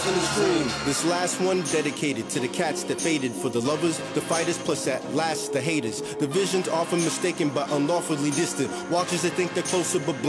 in the stream. This last one dedicated to the cats that faded. For the lovers, the fighters, plus at last the haters. The visions often mistaken but unlawfully distant. Watchers that think they're closer but blind.